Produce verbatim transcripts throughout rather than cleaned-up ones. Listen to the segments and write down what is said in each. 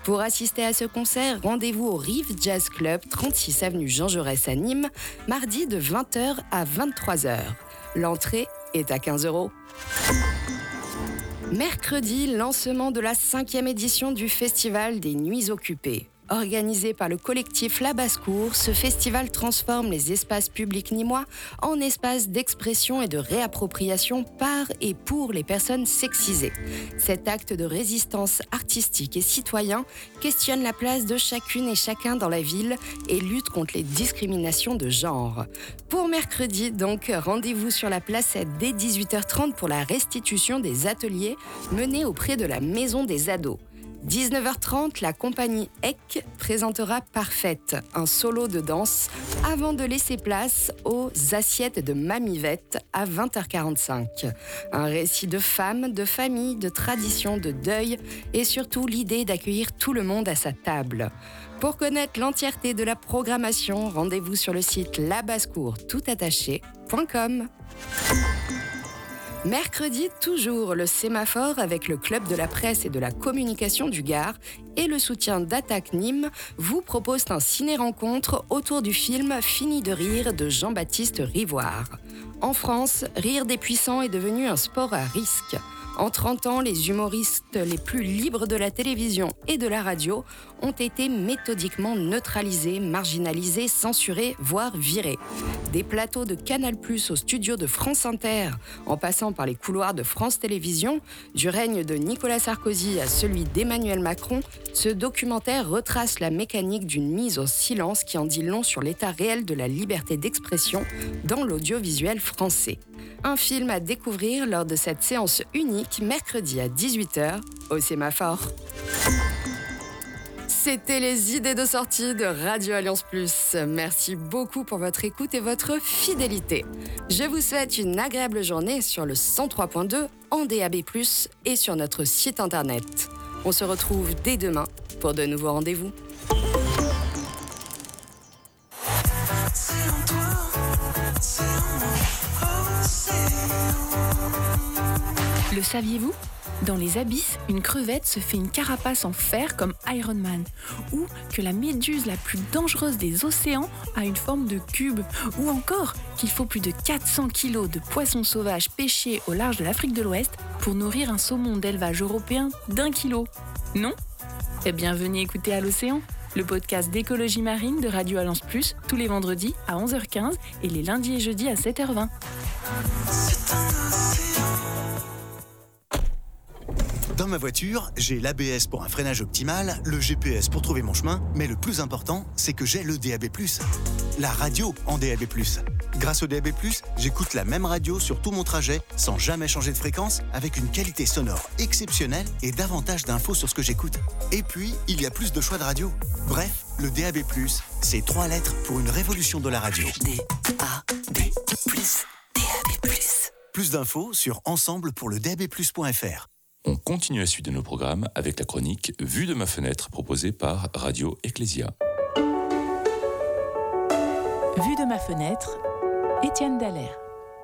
Pour assister à ce concert, rendez-vous au Rive Jazz Club, trente-six avenue Jean Jaurès à Nîmes, mardi de vingt heures à vingt-trois heures. L'entrée est à quinze euros. Mercredi, lancement de la cinquième édition du Festival des Nuits Occupées. Organisé par le collectif La Basse-Cour, ce festival transforme les espaces publics nîmois en espaces d'expression et de réappropriation par et pour les personnes sexisées. Cet acte de résistance artistique et citoyen questionne la place de chacune et chacun dans la ville et lutte contre les discriminations de genre. Pour mercredi, donc, rendez-vous sur la Placette dès dix-huit heures trente pour la restitution des ateliers menés auprès de la Maison des Ados. dix-neuf heures trente, la compagnie E C présentera Parfaite, un solo de danse, avant de laisser place aux Assiettes de Mamivette à vingt heures quarante-cinq. Un récit de femmes, de famille, de tradition, de deuil et surtout l'idée d'accueillir tout le monde à sa table. Pour connaître l'entièreté de la programmation, rendez-vous sur le site labassecour toutattaché point com. Mercredi, toujours, le sémaphore avec le Club de la presse et de la communication du Gard et le soutien d'Attaque Nîmes vous proposent un ciné-rencontre autour du film Fini de rire de Jean-Baptiste Rivoire. En France, rire des puissants est devenu un sport à risque. En trente ans, les humoristes les plus libres de la télévision et de la radio ont été méthodiquement neutralisés, marginalisés, censurés, voire virés. Des plateaux de Canal plus, au studio de France Inter, en passant par les couloirs de France Télévisions, du règne de Nicolas Sarkozy à celui d'Emmanuel Macron, ce documentaire retrace la mécanique d'une mise au silence qui en dit long sur l'état réel de la liberté d'expression dans l'audiovisuel français. Un film à découvrir lors de cette séance unique mercredi à dix-huit heures au Sémaphore. C'était les idées de sortie de Radio Alliance plus. Merci beaucoup pour votre écoute et votre fidélité. Je vous souhaite une agréable journée sur le cent trois point deux en D A B plus, et sur notre site internet. On se retrouve dès demain pour de nouveaux rendez-vous. Le saviez-vous ? Dans les abysses, une crevette se fait une carapace en fer comme Iron Man. Ou que la méduse la plus dangereuse des océans a une forme de cube. Ou encore qu'il faut plus de quatre cents kilos de poissons sauvages pêchés au large de l'Afrique de l'Ouest pour nourrir un saumon d'élevage européen d'un kilo. Non ? Eh bien, venez écouter À l'Océan, le podcast d'écologie marine de Radio Alliance plus, tous les vendredis à onze heures quinze et les lundis et jeudis à sept heures vingt. Dans ma voiture, j'ai l'A B S pour un freinage optimal, le G P S pour trouver mon chemin, mais le plus important, c'est que j'ai le D A B plus. La radio en D A B plus. Grâce au D A B plus, j'écoute la même radio sur tout mon trajet, sans jamais changer de fréquence, avec une qualité sonore exceptionnelle et davantage d'infos sur ce que j'écoute. Et puis, il y a plus de choix de radio. Bref, le D A B plus, c'est trois lettres pour une révolution de la radio. D A B plus, D A B plus. Plus d'infos sur ensemble pour le D A B plus point F R. On continue la suite de nos programmes avec la chronique Vue de ma fenêtre proposée par Radio Ecclésia. Vue de ma fenêtre, Étienne Dallaire.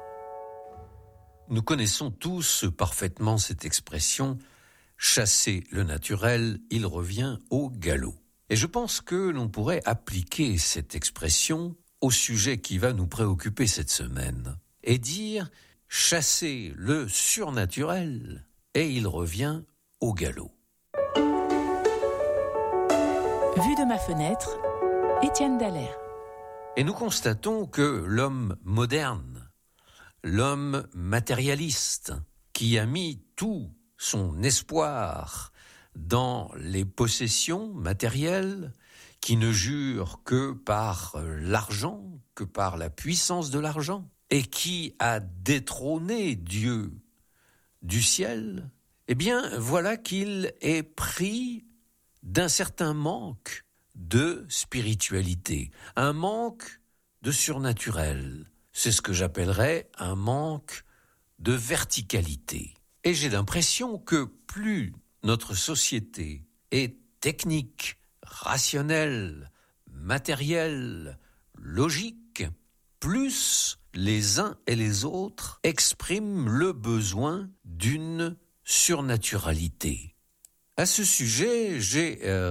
Nous connaissons tous parfaitement cette expression « chasser le naturel, il revient au galop ». Et je pense que l'on pourrait appliquer cette expression au sujet qui va nous préoccuper cette semaine et dire « chasser le surnaturel ». Et il revient au galop. Vue de ma fenêtre, Étienne Dallaire. Et nous constatons que l'homme moderne, l'homme matérialiste, qui a mis tout son espoir dans les possessions matérielles, qui ne jure que par l'argent, que par la puissance de l'argent, et qui a détrôné Dieu du ciel, eh bien, voilà qu'il est pris d'un certain manque de spiritualité, un manque de surnaturel. C'est ce que j'appellerais un manque de verticalité. Et j'ai l'impression que plus notre société est technique, rationnelle, matérielle, logique, plus les uns et les autres expriment le besoin d'une surnaturalité. À ce sujet, j'ai euh,